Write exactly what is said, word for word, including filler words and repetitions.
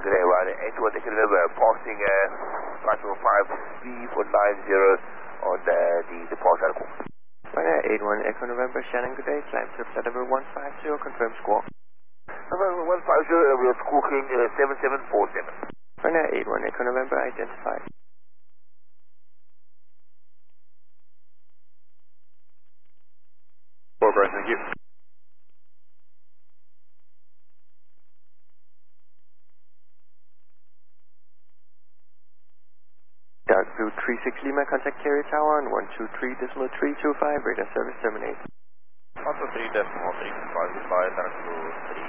today, right? eight one Echo November, passing uh, flight number five B for nine zero on uh, the departure call. Ryanair eight one Echo November, Shannon, good day. Climb to flight number one five zero, confirm squawk. Number one five zero, uh, we are squawking uh, seven seven four seven. Ryanair eight one Echo November, identified. Four, Bryce, thank you. Dark Blue three six Lima, contact carrier tower on one two three decimal three two five, radar service terminate. one two three decimal three two five, goodbye, Dark Blue three.